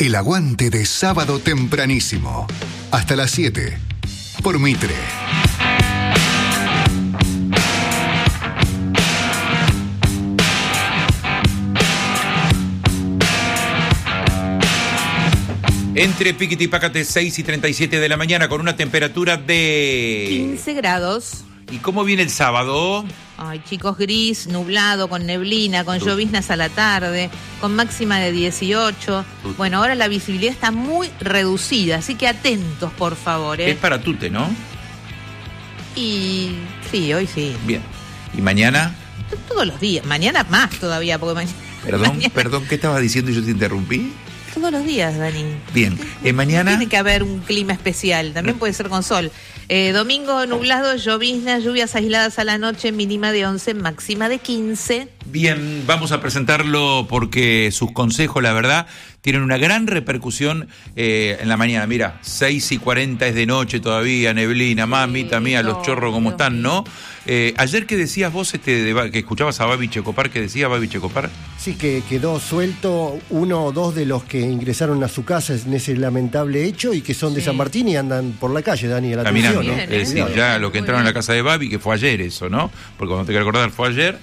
El aguante de sábado tempranísimo. Hasta las 7. Por Mitre. Entre Piquete y Pácate, 6 y 37 de la mañana, con una temperatura de 15 grados. ¿Y cómo viene el sábado? Ay, chicos, gris, nublado, con neblina, con lloviznas a la tarde, con máxima de 18. Bueno, ahora la visibilidad está muy reducida, así que atentos, por favor. Es para Tute, ¿no? Y sí, hoy sí. Bien. ¿Y mañana? Todos los días. Mañana más todavía, porque mañana... Perdón, ¿qué estabas diciendo y yo te interrumpí? Todos los días, Dani. Bien. ¿Mañana? Tiene que haber un clima especial. También puede ser con sol. Domingo nublado, lloviznas, lluvias aisladas a la noche, mínima de 11, máxima de 15. Bien, vamos a presentarlo porque sus consejos, la verdad, tienen una gran repercusión en la mañana. Mira, 6 y 40 es de noche todavía, neblina, mamita mía, los chorros como están, ¿no? Ayer que decías vos, que escuchabas a Babi Checopar, ¿qué decía Babi Checopar? Sí, que quedó suelto uno o dos de los que ingresaron a su casa en ese lamentable hecho y que son de San Martín y andan por la calle, Dani, la caminando, atención, ¿no? Es decir, ya lo que entraron en la casa de Babi, que fue ayer eso, ¿no? Porque cuando te quiero acordar fue ayer,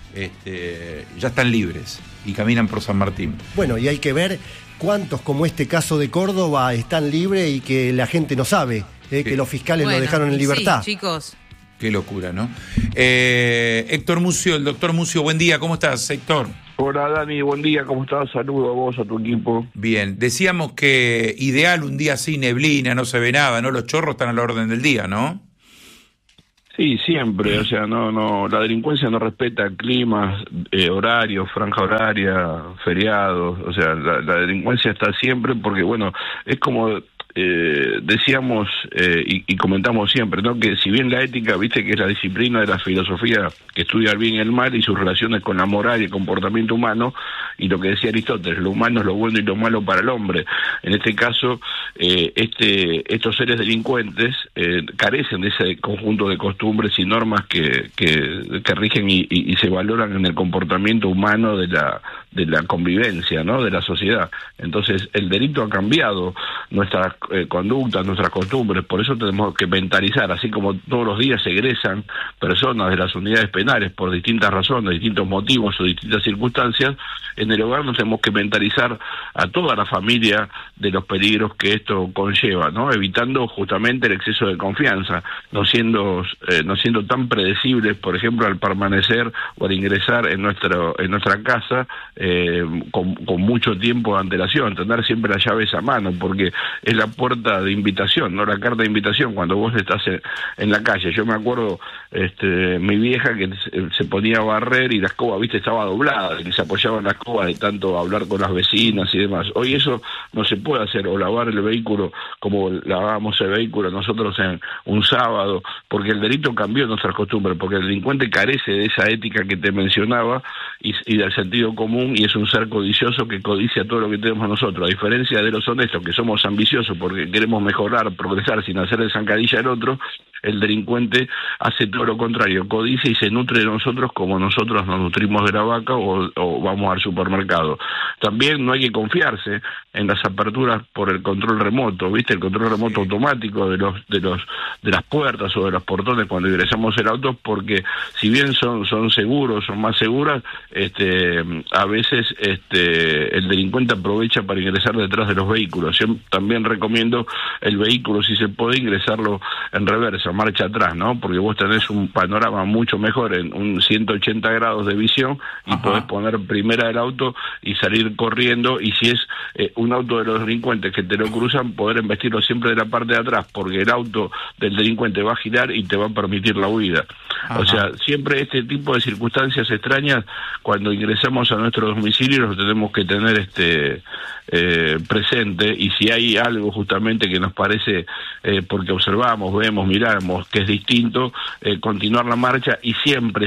ya están libres y caminan por San Martín. Bueno, y hay que ver cuántos, como este caso de Córdoba, están libres y que la gente no sabe, que los fiscales lo dejaron en libertad. Sí, chicos. Qué locura, ¿no? Héctor Mucio, el doctor Mucio, buen día, ¿cómo estás, Héctor? Hola, Dani, buen día, ¿cómo estás? Saludo a vos, a tu equipo. Bien, decíamos que ideal un día así, neblina, no se ve nada, ¿no? Los chorros están a la orden del día, ¿no? Sí, siempre, o sea, no, la delincuencia no respeta climas, horarios, franja horaria, feriados, o sea, la delincuencia está siempre porque, bueno, es como... decíamos y comentamos siempre, ¿no? Que si bien la ética, viste, que es la disciplina de la filosofía que estudia el bien y el mal y sus relaciones con la moral y el comportamiento humano, y lo que decía Aristóteles, lo humano es lo bueno y lo malo para el hombre. En este caso, estos seres delincuentes carecen de ese conjunto de costumbres y normas que rigen y se valoran en el comportamiento humano de la convivencia, ¿no? De la sociedad. Entonces, el delito ha cambiado nuestras conductas, nuestras costumbres, por eso tenemos que mentalizar, así como todos los días se egresan personas de las unidades penales por distintas razones, distintos motivos o distintas circunstancias, en el hogar nos tenemos que mentalizar a toda la familia de los peligros que esto conlleva, ¿no? Evitando justamente el exceso de confianza, no siendo tan predecibles, por ejemplo, al permanecer o al ingresar en nuestra casa con mucho tiempo de antelación, tener siempre las llaves a mano, porque es la puerta de invitación, no la carta de invitación cuando vos estás en la calle. Yo me acuerdo mi vieja que se ponía a barrer y la escoba, viste, estaba doblada, que se apoyaba en la escoba de tanto hablar con las vecinas y demás. Hoy eso no se puede hacer, o lavar el vehículo como lavábamos el vehículo nosotros en un sábado, porque el delito cambió nuestras costumbres, porque el delincuente carece de esa ética que te mencionaba y del sentido común, y es un ser codicioso que codicia todo lo que tenemos nosotros, a diferencia de los honestos que somos ambiciosos porque queremos mejorar, progresar sin hacer de zancadilla al otro. El delincuente hace todo lo contrario, codicia y se nutre de nosotros como nosotros nos nutrimos de la vaca o vamos al supermercado. También no hay que confiarse en las aperturas por el control remoto, ¿viste? El control remoto automático de las puertas o de los portones cuando ingresamos el auto, porque si bien son seguros, son más seguras, a veces el delincuente aprovecha para ingresar detrás de los vehículos. Yo también recomiendo el vehículo, si se puede, ingresarlo en reversa, marcha atrás, ¿no? Porque vos tenés un panorama mucho mejor en un 180 grados de visión y podés poner primera del auto y salir corriendo, y si es un auto de los delincuentes que te lo cruzan, poder embestirlo siempre de la parte de atrás, porque el auto del delincuente va a girar y te va a permitir la huida. O sea, siempre este tipo de circunstancias extrañas, cuando ingresamos a nuestro domicilio, los tenemos que tener presente, y si hay algo justamente que nos parece, porque observamos, vemos, miramos, que es distinto, continuar la marcha y siempre,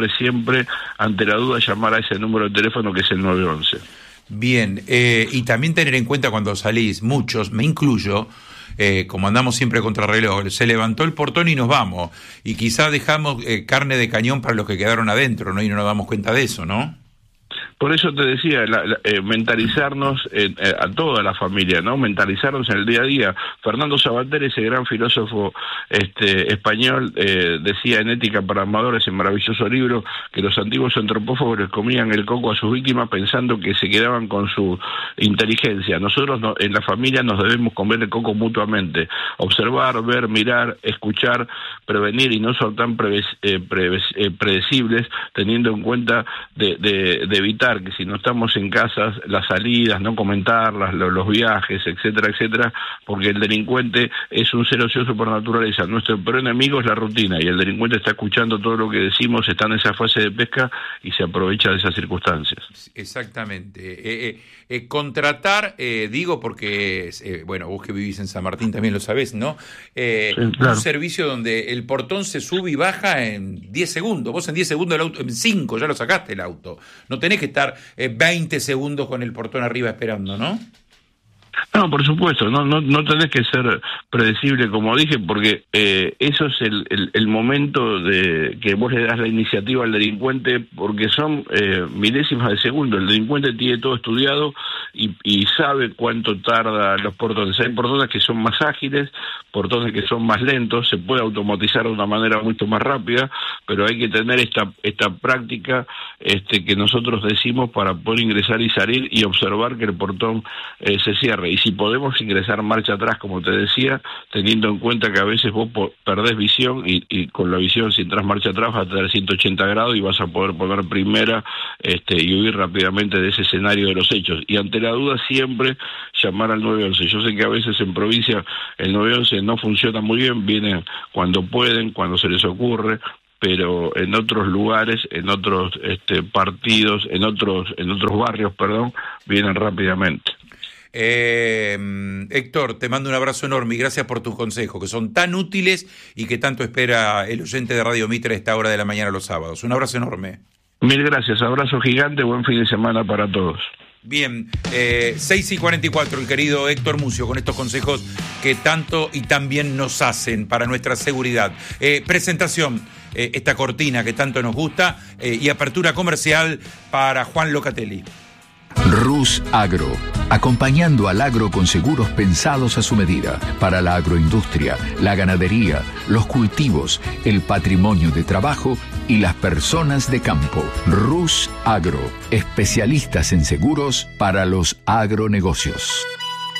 ante la duda, llamar a ese número de teléfono que es el 911. Bien, y también tener en cuenta cuando salís, muchos, me incluyo, como andamos siempre contra reloj, se levantó el portón y nos vamos, y quizá dejamos carne de cañón para los que quedaron adentro, ¿no? Y no nos damos cuenta de eso, ¿no? Por eso te decía, mentalizarnos a toda la familia, ¿no? Mentalizarnos en el día a día. Fernando Sabater, ese gran filósofo español, decía en Ética para Amadores, ese maravilloso libro, que los antiguos antropófagos les comían el coco a sus víctimas pensando que se quedaban con su inteligencia. Nosotros en la familia nos debemos comer el coco mutuamente. Observar, ver, mirar, escuchar, prevenir y no ser tan predecibles, teniendo en cuenta de evitar que si no estamos en casas, las salidas, no comentarlas, los viajes, etcétera, etcétera, porque el delincuente es un ser ocioso por naturaleza. Nuestro peor enemigo es la rutina, y el delincuente está escuchando todo lo que decimos, está en esa fase de pesca y se aprovecha de esas circunstancias. Exactamente. Contratar, digo porque, bueno, vos que vivís en San Martín también lo sabés, ¿no? Sí, claro. Un servicio donde el portón se sube y baja en 10 segundos. Vos en 10 segundos el auto, en 5 ya lo sacaste el auto. No tenés que estar 20 segundos con el portón arriba esperando, ¿no? No, por supuesto, no tenés que ser predecible, como dije, porque eso es el momento de que vos le das la iniciativa al delincuente, porque son milésimas de segundo. El delincuente tiene todo estudiado y sabe cuánto tarda los portones. Hay portones que son más ágiles, portones que son más lentos, se puede automatizar de una manera mucho más rápida, pero hay que tener esta práctica que nosotros decimos para poder ingresar y salir y observar que el portón se cierre. Y si podemos ingresar marcha atrás, como te decía, teniendo en cuenta que a veces vos perdés visión y con la visión, si entras marcha atrás, vas a tener 180 grados y vas a poder poner primera y huir rápidamente de ese escenario de los hechos. Y ante la duda siempre llamar al 911. Yo sé que a veces en provincia el 911 no funciona muy bien, vienen cuando pueden, cuando se les ocurre, pero en otros lugares, en otros partidos, en otros barrios, vienen rápidamente. Héctor, te mando un abrazo enorme y gracias por tus consejos, que son tan útiles y que tanto espera el oyente de Radio Mitre a esta hora de la mañana los sábados. Un abrazo enorme. Mil gracias, abrazo gigante, buen fin de semana para todos. Bien, 6:44, el querido Héctor Mucio, con estos consejos que tanto y tan bien nos hacen para nuestra seguridad. Presentación, esta cortina que tanto nos gusta, y apertura comercial para Juan Locatelli. Rus Agro, acompañando al agro con seguros pensados a su medida, para la agroindustria, la ganadería, los cultivos, el patrimonio de trabajo y las personas de campo. Rus Agro, especialistas en seguros para los agronegocios.